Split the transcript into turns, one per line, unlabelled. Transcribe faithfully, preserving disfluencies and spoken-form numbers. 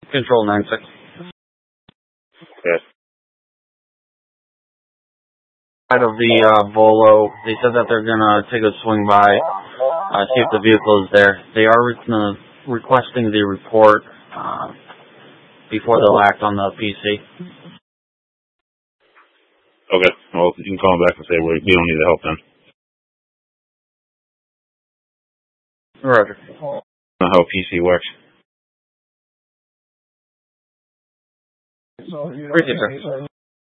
Control nine six.
Yes.
Out of the uh, Volo, they said that they're gonna take a swing by, uh, see if the vehicle is there. They are re- requesting the report uh, before they'll act on the P C.
Okay. Well, you can call them back and say we we don't need the help then.
Roger.
Not how P C works.
Appreciate it, sir.